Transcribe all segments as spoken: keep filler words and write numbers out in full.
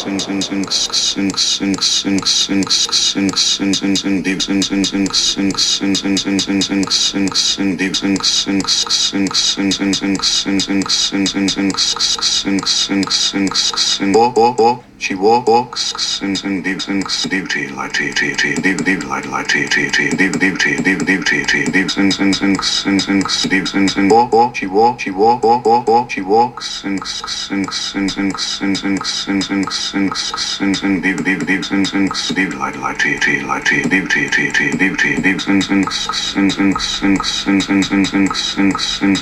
She walks and and dips and duty like tea tea tea dip dip like like tea tea tea dip dip tea dip dip tea tea dips and and and and and dips and and walk walk she walk she walk walk walk walk she walks and and and and and and and and and and dip dip dips and and dip like like tea tea like tea dip tea tea tea dip tea dips and and and and and and and and and and and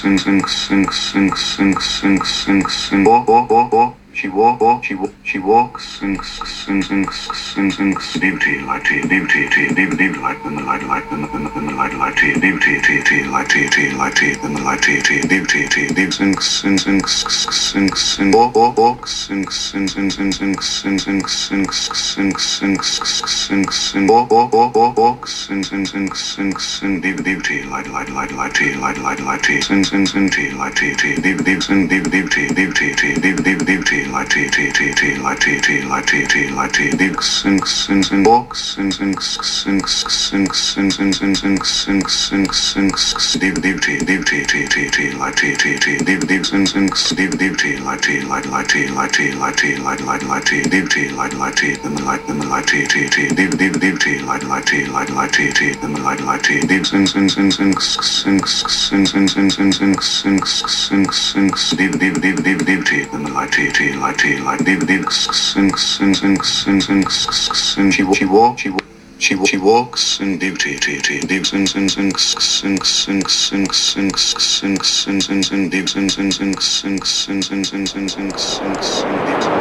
and and and and walk walk walk walk She walk, walk, she walk, she walks, and and and and and beauty like tea, beauty tea, beauty like the light, like the the light, like tea, beauty tea, tea, like tea, tea, like tea, the light, tea, tea, beauty tea, beauty and and and and and walk, walk, walks, and and and and and and and and and and and walk, walk, walk, walk, walks, and and and and and beauty like light, light, like tea, light, light, like tea, and and and tea, like tea, tea, beauty and beauty, beauty tea, beauty, beauty. Like tea tea tea tea like tea tea like tea tea like tea dips and and and walks and and and and and and and and and and dip dip tea dip tea tea tea tea like tea tea tea dip dips and and dip dip tea like tea like like tea like tea like tea like like like tea dip tea like like tea them like them like tea tea tea dip dip dip tea like like tea like like tea tea them like like tea dips and and and and and and and and and and and and dip dip dip dip dip tea them like tea tea like tea, like dip dip and and and and and and she she walk she walk she she walks and dip tea tea tea dips and and and and and and and and and and dips and and and and and and and and and and